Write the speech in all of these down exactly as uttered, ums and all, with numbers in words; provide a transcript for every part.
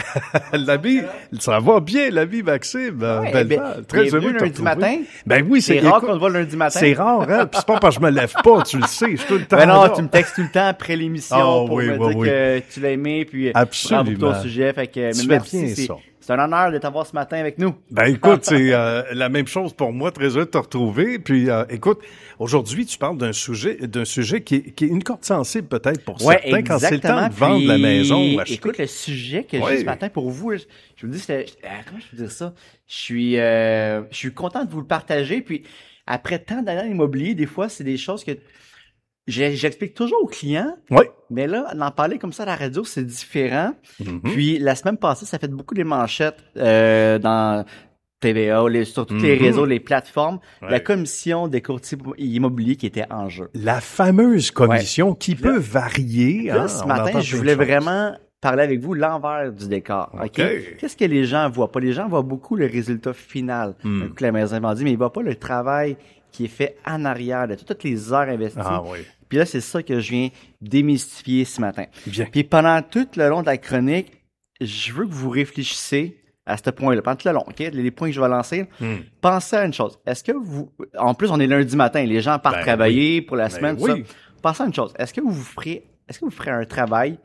La vie, ça va bien, la vie, Maxime. Ouais, Belle ben, femme. Très heureux de te lundi matin. Ben oui, c'est, C'est rare écoute, qu'on te voit lundi matin. C'est rare, hein? Puis c'est pas parce que je me lève pas, tu le sais, je suis tout le temps Ben non, là. tu me textes tout le temps après l'émission Oh, pour oui, me oui, dire oui. que tu l'as aimé, puis Absolument. bravo pour ton sujet. Fait que, Tu mais fais merci, bien c'est, ça. c'est un honneur de t'avoir ce matin avec nous. Ben écoute, c'est euh, la même chose pour moi, très heureux de te retrouver. Puis euh, écoute, aujourd'hui, tu parles d'un sujet d'un sujet qui est, qui est une corde sensible peut-être pour Ouais, certains quand c'est le temps de exactement. vendre la Puis, maison ou acheter. Écoute, le sujet que Ouais. j'ai ce matin pour vous, je, je vous dis, c'était, euh, comment je peux dire ça? Je suis, euh, je suis content de vous le partager. Puis après tant d'années en immobilier, des fois, c'est des choses que j'ai- j'explique toujours aux clients. Oui. Mais là, d'en parler comme ça à la radio, c'est différent. Mhm. Puis la semaine passée, ça fait beaucoup des manchettes euh, dans T V A, les, sur tous les Mhm. réseaux, les plateformes. Ouais. La commission des courtiers immobiliers qui était en jeu. La fameuse commission qui Là- peut varier. Là, hein, ce on matin, entend je plein voulais de choses. vraiment parler avec vous l'envers du décor. OK? OK. Qu'est-ce que les gens voient pas? Les gens voient beaucoup le résultat final. Hmm. Un coup que la maison est vendue, mais ils voient pas le travail qui est fait en arrière de toutes les heures investies. Ah oui. Puis là, c'est ça que je viens démystifier ce matin. Bien. Puis pendant tout le long de la chronique, je veux que vous réfléchissiez à ce point-là. Pendant tout le long, OK? Les points que je vais lancer, Hmm. pensez à une chose. Est-ce que vous... En plus, on est lundi matin. Les gens partent Ben travailler pour la Ben semaine, tout oui. ça. Pensez à une chose. Est-ce que vous ferez... Est-ce que vous ferez un travail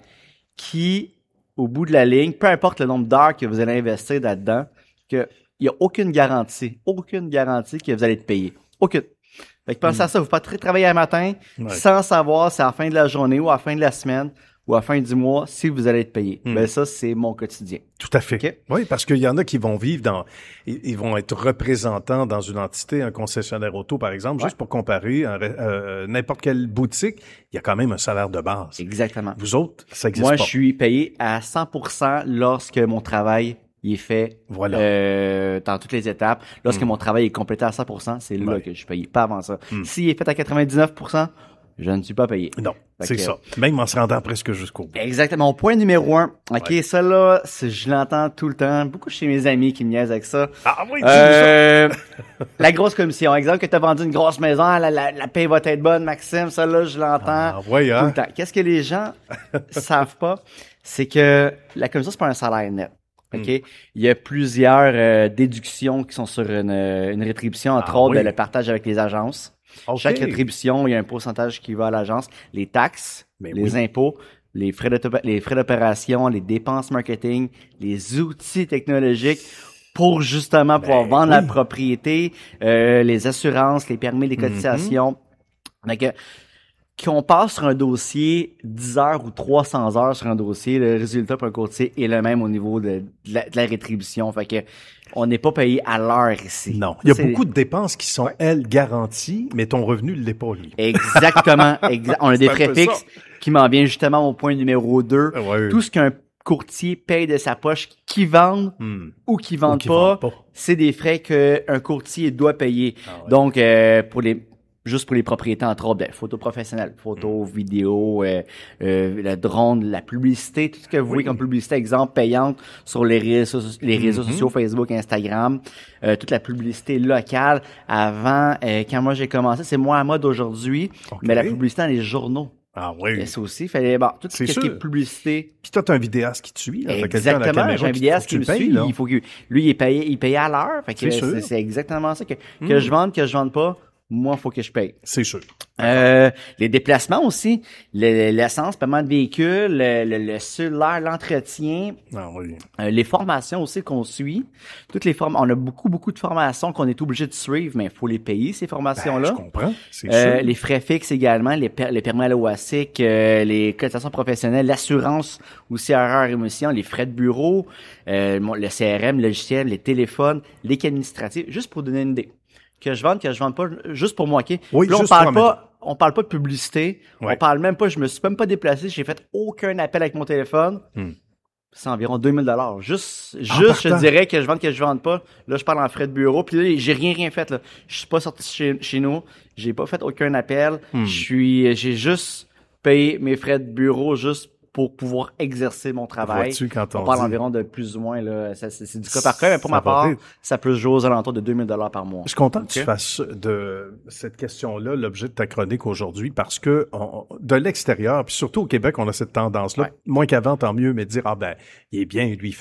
qui, au bout de la ligne, peu importe le nombre d'heures que vous allez investir là-dedans, qu'il n'y a aucune garantie, aucune garantie que vous allez être payé. Aucune. Fait que pensez à ça. Vous pouvez travailler un matin Ouais. sans savoir si à la fin de la journée ou à la fin de la semaine ou à la fin du mois, si vous allez être payé. Hmm. Ben ça, c'est mon quotidien. Tout à fait. OK. Oui, parce qu'il y en a qui vont vivre dans, ils, ils vont être représentants dans une entité, un concessionnaire auto, par exemple, Ouais. juste pour comparer, un ré- euh, n'importe quelle boutique, il y a quand même un salaire de base. Exactement. Vous autres, ça existe Moi, pas. je suis payé à cent pour cent lorsque mon travail il est fait Voilà. euh, dans toutes les étapes. Lorsque Mm. mon travail est complété à cent pour cent, c'est là Ouais. que je suis payé, pas avant ça. Mm. S'il est fait à quatre-vingt-dix-neuf pour cent, je ne suis pas payé. Non, Fait c'est que- ça. Même en se rendant presque jusqu'au bout. Exactement. Mon point numéro un. OK, Ouais. ça là, c'est- je l'entends tout le temps. Beaucoup chez mes amis qui me niaisent avec ça. Ah oui, dis-nous ça. Euh, la grosse commission. Exemple que tu as vendu une grosse maison, la, la, la paye va être bonne, Maxime. Ça là, je l'entends Ah, ouais, tout hein? le temps. Qu'est-ce que les gens savent pas? C'est que la commission, c'est pas un salaire net. OK? Hmm. Il y a plusieurs euh, déductions qui sont sur une, une rétribution, entre Ah autres, oui. ben, le partage avec les agences. OK. Chaque rétribution, il y a un pourcentage qui va à l'agence. Les taxes, Ben les oui. impôts, les frais d'opé- les frais d'opération, les dépenses marketing, les outils technologiques pour justement pouvoir Ben vendre la oui. propriété, euh, les assurances, les permis, les cotisations. Donc, euh, qu'on passe sur un dossier dix heures ou trois cents heures sur un dossier, le résultat pour un courtier est le même au niveau de, de, la, de la rétribution. Fait que on n'est pas payé à l'heure ici. Non. Il y a C'est- beaucoup de dépenses qui sont, elles, garanties, mais ton revenu ne l'est pas, lui. Exactement. Exa- on a des C'est un frais peu fixes ça. qui m'en vient justement au point numéro deux. Ouais. Tout ce qu'un courtier paye de sa poche, qui vendent Hmm. ou qui vendent qui pas, vendent pas. c'est des frais qu'un courtier doit payer. Ah ouais. Donc, euh, pour les juste pour les propriétés, entre autres, ben, photos professionnelles, photos, Mm. vidéos, euh, euh, le drone, la publicité, tout ce que vous voyez Oui. comme publicité, exemple, payante sur les réseaux, les réseaux Mhm. sociaux, Facebook, Instagram, euh, toute la publicité locale. Avant, euh, quand moi j'ai commencé, c'est moins à mode aujourd'hui, OK. mais la publicité dans les journaux, Ah oui. et ça aussi, fallait, bon, tout ce C'est qui est sûr. publicité. Puis toi, t'as un vidéaste qui te suit. Là. T'as quelqu'un à la Exactement, caméra j'ai un qui- vidéaste faut qui me que tu le suit, payes, là. il faut que lui il est payé, il paye à l'heure, fait que C'est sûr. c'est c'est exactement ça que que Mm. je vende, que je vende pas, moi faut que je paye. C'est sûr. Euh, les déplacements aussi, le- l'essence, paiement de véhicule, le, le, le cellulaire, l'entretien, Ah oui. euh, les formations aussi qu'on suit, toutes les formes, on a beaucoup beaucoup de formations qu'on est obligé de suivre, mais il faut les payer ces Ben, formations-là. je comprends. C'est Euh, sûr. les frais fixes également, les, per- les permis à l'O A S I C, euh, les cotisations professionnelles, l'assurance aussi erreur émission, les frais de bureau, euh, mon- le C R M, le logiciel, les téléphones, les cas administratifs, juste pour donner une idée. Que je vende, que je vende pas, juste pour moi, OK? Oui, Puis là, on juste parle toi, pas, on parle pas de publicité, Ouais. on parle même pas, je me suis même pas déplacé, j'ai fait aucun appel avec mon téléphone. Hmm. C'est environ deux mille dollars. Juste, En juste, je partant. dirais que je vende, que je vende pas. Là, je parle en frais de bureau. Puis là, j'ai rien, rien fait, là. Je suis pas sorti chez, chez nous. J'ai pas fait aucun appel. Hmm. Je suis, j'ai juste payé mes frais de bureau juste pour pouvoir exercer mon travail. Vois-tu, quand on on parle dit- environ de plus ou moins, là. Ça, c'est, c'est du cas par cas, mais pour Ça ma va part, vite. ça peut se jouer aux alentours de deux mille dollars par mois. Je suis content que Ok. tu fasses de cette question-là l'objet de ta chronique aujourd'hui parce que on- de l'extérieur, puis surtout au Québec, on a cette tendance-là, Ouais. moins qu'avant, tant mieux, mais de dire, ah ben, il est bien, lui, il